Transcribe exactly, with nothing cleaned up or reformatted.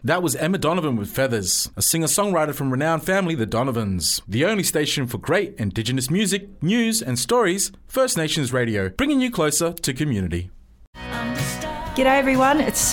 That was Emma Donovan with Feathers, a singer-songwriter from renowned family, the Donovans. The only station for great Indigenous music, news and stories, First Nations Radio, bringing you closer to community. G'day everyone, it's